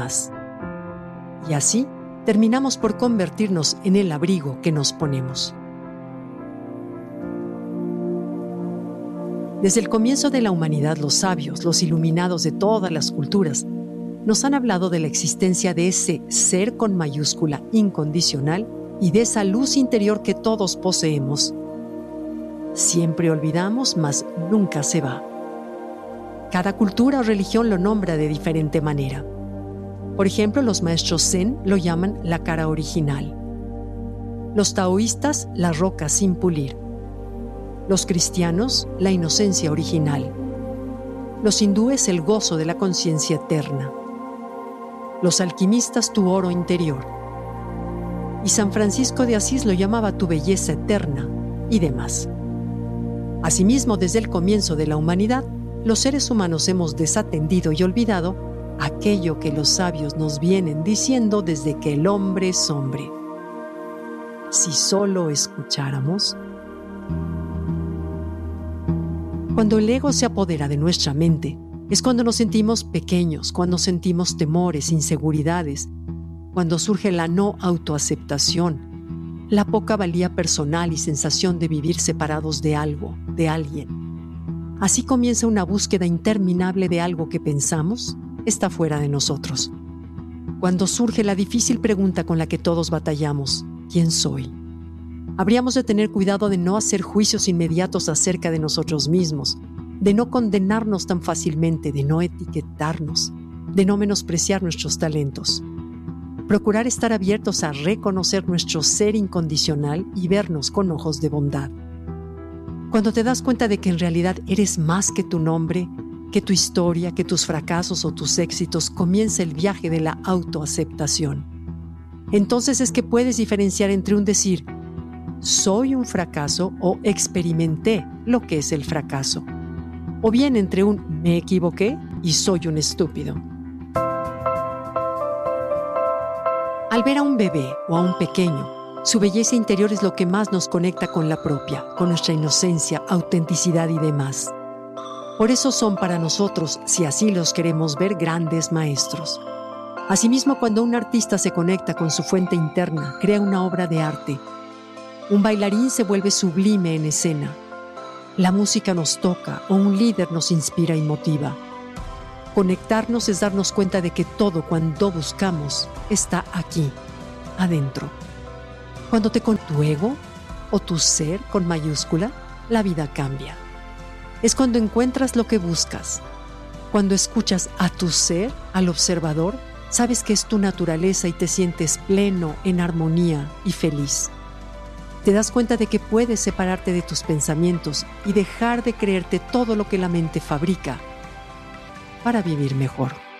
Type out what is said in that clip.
Y así terminamos por convertirnos en el abrigo que nos ponemos. Desde el comienzo de la humanidad, los sabios, los iluminados de todas las culturas, nos han hablado de la existencia de ese ser con mayúscula incondicional y de esa luz interior que todos poseemos. Siempre olvidamos, mas nunca se va. Cada cultura o religión lo nombra de diferente manera. Por ejemplo, los maestros Zen lo llaman la cara original. Los taoístas, la roca sin pulir. Los cristianos, la inocencia original. Los hindúes, el gozo de la conciencia eterna. Los alquimistas, tu oro interior. Y San Francisco de Asís lo llamaba tu belleza eterna, y demás. Asimismo, desde el comienzo de la humanidad, los seres humanos hemos desatendido y olvidado aquello que los sabios nos vienen diciendo desde que el hombre es hombre. Si solo escucháramos. Cuando el ego se apodera de nuestra mente, es cuando nos sentimos pequeños, cuando sentimos temores, inseguridades, cuando surge la no autoaceptación, la poca valía personal y sensación de vivir separados de algo, de alguien. Así comienza una búsqueda interminable de algo que pensamos está fuera de nosotros. Cuando surge la difícil pregunta con la que todos batallamos, ¿quién soy? Habríamos de tener cuidado de no hacer juicios inmediatos acerca de nosotros mismos, de no condenarnos tan fácilmente, de no etiquetarnos, de no menospreciar nuestros talentos. Procurar estar abiertos a reconocer nuestro ser incondicional y vernos con ojos de bondad. Cuando te das cuenta de que en realidad eres más que tu nombre, que tu historia, que tus fracasos o tus éxitos, comienza el viaje de la autoaceptación. Entonces es que puedes diferenciar entre un decir, soy un fracaso o experimenté lo que es el fracaso. O bien entre un me equivoqué y soy un estúpido. Al ver a un bebé o a un pequeño, su belleza interior es lo que más nos conecta con la propia, con nuestra inocencia, autenticidad y demás. Por eso son para nosotros, si así los queremos ver, grandes maestros. Asimismo, cuando un artista se conecta con su fuente interna, crea una obra de arte. Un bailarín se vuelve sublime en escena. La música nos toca o un líder nos inspira y motiva. Conectarnos es darnos cuenta de que todo cuanto buscamos está aquí, adentro. Cuando te con tu ego o tu ser con mayúscula, la vida cambia. Es cuando encuentras lo que buscas. Cuando escuchas a tu ser, al observador, sabes que es tu naturaleza y te sientes pleno, en armonía y feliz. Te das cuenta de que puedes separarte de tus pensamientos y dejar de creerte todo lo que la mente fabrica para vivir mejor.